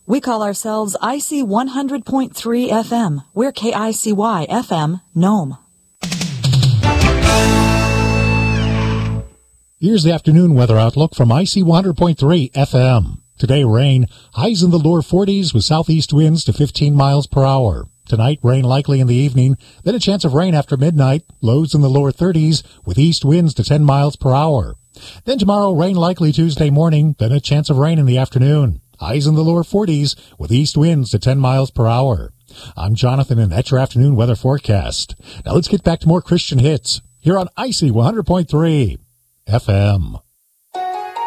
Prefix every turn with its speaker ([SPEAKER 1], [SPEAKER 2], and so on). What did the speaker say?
[SPEAKER 1] We call ourselves IC 100.3 FM. We're KICY FM, Nome.
[SPEAKER 2] Here's the afternoon weather outlook from IC 100.3 FM. Today, rain, highs in the lower 40s with southeast winds to 15 miles per hour. Tonight, rain likely in the evening, then a chance of rain after midnight, lows in the lower 30s with east winds to 10 miles per hour. Then tomorrow, rain likely Tuesday morning, then a chance of rain in the afternoon. Highs in the lower 40s with east winds to 10 miles per hour. I'm Jonathan, and that's your afternoon weather forecast. Now let's get back to more Christian hits here on IC 100.3 FM.